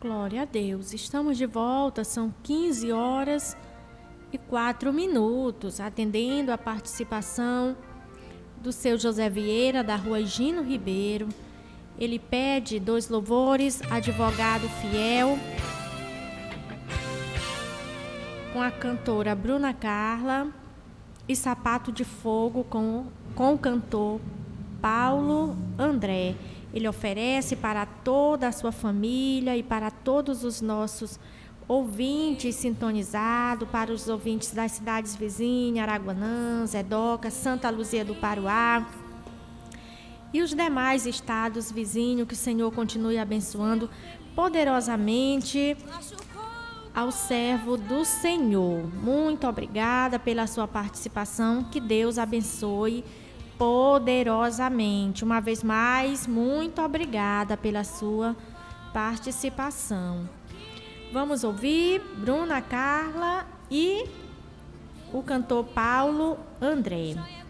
Glória a Deus. Estamos de volta, são 15h04, atendendo a participação do seu José Vieira, da rua Gino Ribeiro. Ele pede 2 louvores, Advogado Fiel, com a cantora Bruna Carla, e Sapato de Fogo com o cantor Paulo André. Ele oferece para toda a sua família e para todos os nossos ouvintes sintonizados, para os ouvintes das cidades vizinhas, Araguanã, Zedoca, Santa Luzia do Paruá e os demais estados vizinhos. Que o Senhor continue abençoando poderosamente ao servo do Senhor. Muito obrigada pela sua participação. Que Deus abençoe poderosamente. Uma vez mais, muito obrigada pela sua participação. Vamos ouvir Bruna Carla e o cantor Paulo André.